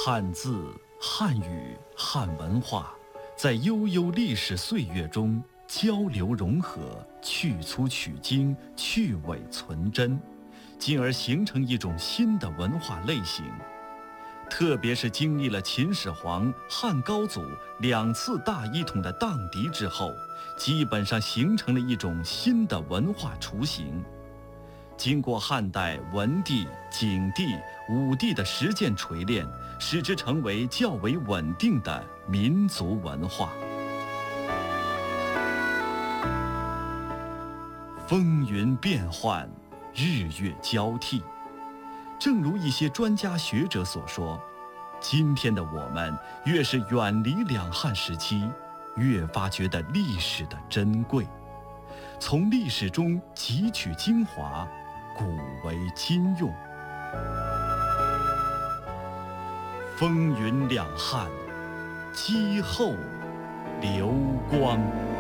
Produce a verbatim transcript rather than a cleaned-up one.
汉字、汉语、汉文化，在悠悠历史岁月中交流融合，去粗取精，去伪存真，进而形成一种新的文化类型。特别是经历了秦始皇、汉高祖两次大一统的荡涤之后，基本上形成了一种新的文化雏形。经过汉代文帝、景帝、武帝的实践锤炼，使之成为较为稳定的民族文化。风云变幻，日月交替。正如一些专家学者所说，今天的我们越是远离两汉时期，越发觉得历史的珍贵，从历史中汲取精华，古为今用。风云两汉，积后流光。